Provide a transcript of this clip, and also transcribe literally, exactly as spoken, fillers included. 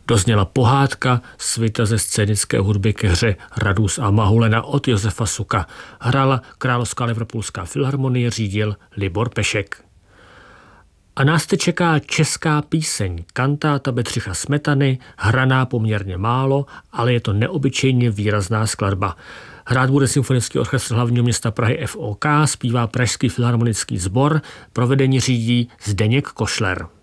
Dozněla pohádka svita ze scénické hudby ke hře Radus a Mahulena od Josefa Suka. Hrála Královská Liverpoolská filharmonie, řídil Libor Pešek. A nás te čeká česká píseň, kantáta Bedřicha Smetany, hraná poměrně málo, ale je to neobyčejně výrazná skladba. Hrát bude Symfonický orchestr hlavního města Prahy F O K, zpívá Pražský filharmonický sbor, provedení řídí Zdeněk Košler.